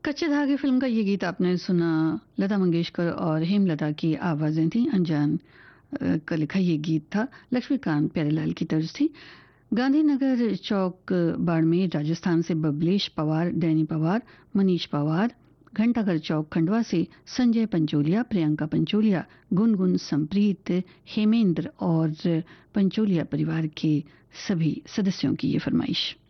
कच्चे धागे फिल्म का ये गीत आपने सुना। लता मंगेशकर और हेमलता की आवाज़ें थी। अनजान का लिखा ये गीत था। लक्ष्मीकांत प्यारेलाल की तर्ज थी। गांधीनगर चौक बाड़मेर राजस्थान से बबलेश पवार, डैनी पवार, मनीष पवार, घंटाघर चौक खंडवा से संजय पंचोलिया, प्रियंका पंचोलिया, गुनगुन, संप्रीत, हेमेंद्र और पंचोलिया परिवार के सभी सदस्यों की ये फरमाइश।